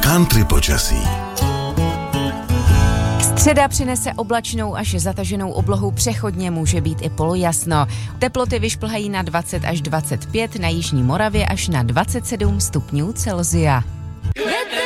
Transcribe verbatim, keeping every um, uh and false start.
Country počasí. Středa přinese oblačnou až zataženou oblohu, přechodně může být i polojasno. Teploty vyšplhají na dvacet až dvacet pět, na jižní Moravě až na dvacet sedm stupňů Celsia.